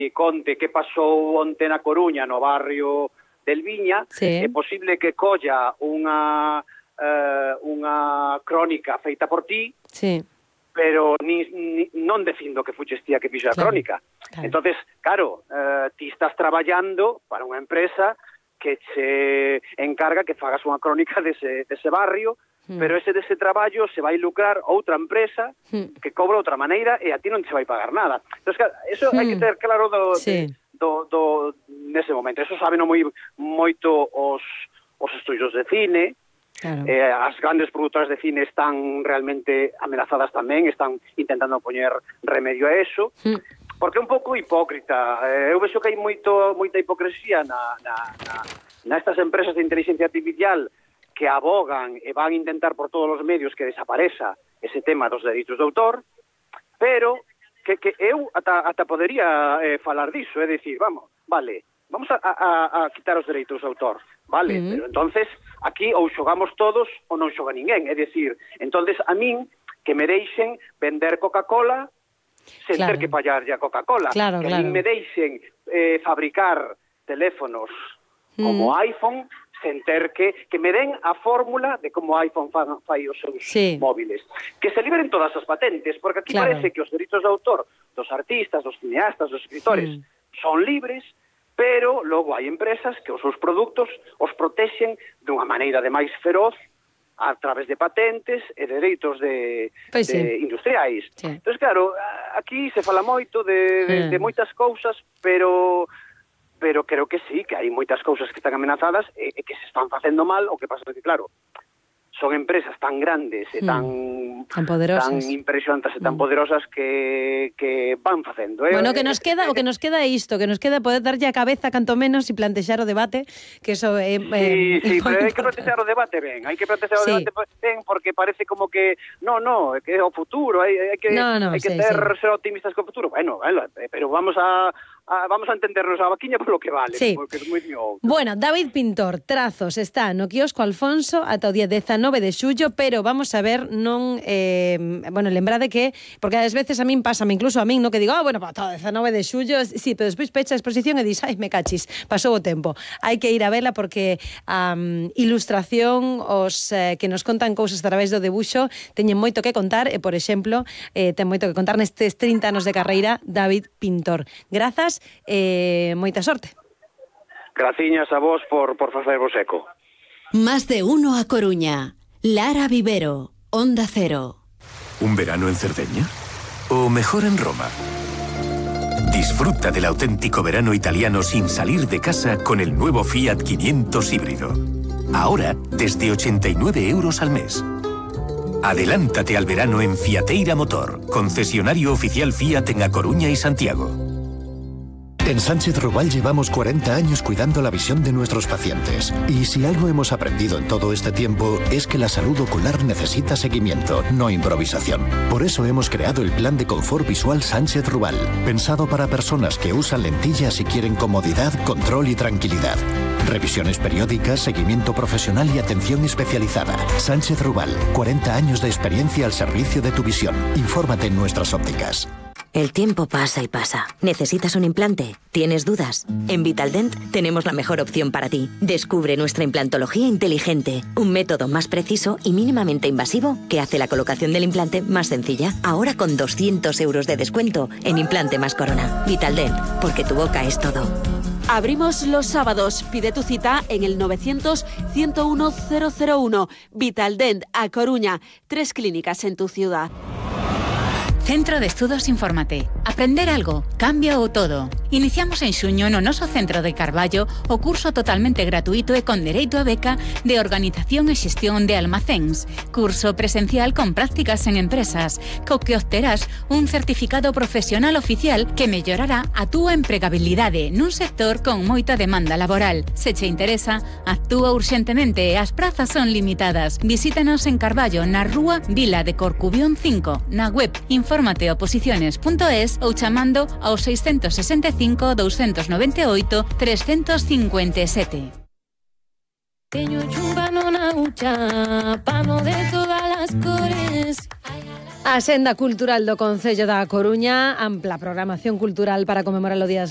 conte que pasou onte na Coruña, no barrio del Viña, é posible que colla unha crónica feita por ti, pero non defendo que fuches ti a que fixo a crónica. Entonces, claro, ti estás traballando para unha empresa que se encarga que fagas unha crónica dese barrio, pero ese dese traballo se vai lucrar outra empresa que cobra outra maneira e a ti non se vai pagar nada. Entón, eso hai que ter claro nese momento. Eso saben moito os estudios de cine. As grandes produtoras de cine están realmente amenazadas tamén, están intentando poñer remedio a eso, porque é un pouco hipócrita. Eu vexo que hai moita hipocresía nestas empresas de inteligencia artificial que abogan e van a intentar por todos os medios que desapareza ese tema dos dereitos de autor, pero que eu ata podería falar diso, é dicir, vamos a quitar os dereitos de autor, vale, pero entonces aquí ou xogamos todos ou non xoga ninguén, é dicir, entonces a min que me deixen vender Coca-Cola sen ter que pallarlle a Coca-Cola, que a min me deixen fabricar teléfonos como iPhone sen ter que me den a fórmula de como iPhone fai os seus móviles. Que se liberen todas as patentes, porque aquí parece que os dereitos de autor dos artistas, dos cineastas, dos escritores son libres, pero logo hai empresas que os seus produtos os protexen dunha maneira de máis feroz a través de patentes e dereitos industriais. Entón, claro, aquí se fala moito de moitas cousas, pero creo que sí, que hai moitas cousas que están amenazadas e que se están facendo mal, o que pasa é que, claro, son empresas tan grandes e tan impresionantes e tan poderosas que van facendo. Bueno, o que nos queda é isto, que nos queda poder darlle a cabeza canto menos e plantexar o debate, que eso é sí, pero hai que plantexar o debate ben, porque parece como que que é o futuro, hai que ser optimistas co futuro. Bueno, pero vamos a entendernos a vaquiña por lo que vale, porque é moi mío. Bueno, David Pintor, Trazos, está no quiosco Alfonso ata o día 19 de xullo, pero vamos a ver, lembrade que, porque ás veces a min pásame, incluso a min, que digo, ata o 19 de xullo, sí, pero despois pecha a exposición e dis, me cachis, pasou o tempo. Hai que ir a vela porque a ilustración, os que nos contan cousas a través do debuxo, teñen moito que contar, e, por exemplo, ten moito que contar nestes 30 anos de carreira, David Pintor. Grazas e moita sorte. Graciñas a vos por facervos eco. Más de uno a Coruña. Lara Vivero, Onda Cero. ¿Un verano en Cerdeña? ¿O mejor en Roma? Disfruta del auténtico verano italiano sin salir de casa con el nuevo Fiat 500 híbrido. Ahora, desde 89 € al mes. Adelántate al verano en Fiateira Motor, concesionario oficial Fiat en A Coruña y Santiago. En Sánchez Rubal llevamos 40 años cuidando la visión de nuestros pacientes. Y si algo hemos aprendido en todo este tiempo es que la salud ocular necesita seguimiento, no improvisación. Por eso hemos creado el Plan de Confort Visual Sánchez Rubal, pensado para personas que usan lentillas y quieren comodidad, control y tranquilidad. Revisiones periódicas, seguimiento profesional y atención especializada. Sánchez Rubal, 40 años de experiencia al servicio de tu visión. Infórmate en nuestras ópticas. El tiempo pasa y pasa. ¿Necesitas un implante? ¿Tienes dudas? En Vitaldent tenemos la mejor opción para ti. Descubre nuestra implantología inteligente, un método más preciso y mínimamente invasivo que hace la colocación del implante más sencilla. Ahora con 200 € de descuento en implante más corona. Vitaldent, porque tu boca es todo. Abrimos los sábados. Pide tu cita en el 900-101-001. Vitaldent, A Coruña. 3 clínicas en tu ciudad. Centro de Estudos Infórmate. Aprender algo, cambia o todo. Iniciamos en xuño no noso Centro de Carballo o curso totalmente gratuito e con dereito a beca de Organización e Xestión de Almacéns. Curso presencial con prácticas en empresas, co que obterás un certificado profesional oficial que mellorará a túa empregabilidade nun sector con moita demanda laboral. Se che interesa, actúa urxentemente e as prazas son limitadas. Visítanos en Carballo, na rúa Vila de Corcubión 5, na web informateoposiciones.es ou chamando ao 665 298 357. A Senda Cultural do Concello da Coruña, ampla programación cultural para conmemorar o Día